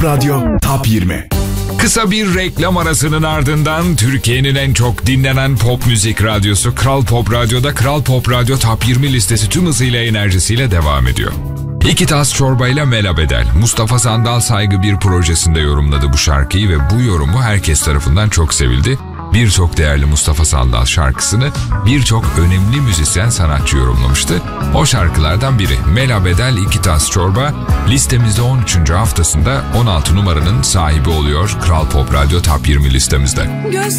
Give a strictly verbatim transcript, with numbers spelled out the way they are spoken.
Radyo Top yirmi. Kısa bir reklam arasının ardından Türkiye'nin en çok dinlenen pop müzik radyosu Kral Pop Radyo'da Kral Pop Radyo Top yirmi listesi tüm hızıyla enerjisiyle devam ediyor. İki tas çorbayla Mela Bedel, Mustafa Sandal Saygı bir projesinde yorumladı bu şarkıyı ve bu yorumu herkes tarafından çok sevildi. Birçok değerli Mustafa Sandal şarkısını birçok önemli müzisyen sanatçı yorumlamıştı. O şarkılardan biri Mela Bedel İki Tas Çorba listemizde on üçüncü haftasında on altı numaranın sahibi oluyor Kral Pop Radyo Top yirmi listemizde. Göz